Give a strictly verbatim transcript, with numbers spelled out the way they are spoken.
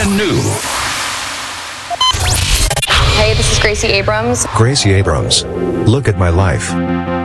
brand new. Hey, this is Gracie Abrams. Gracie Abrams. Look at my life.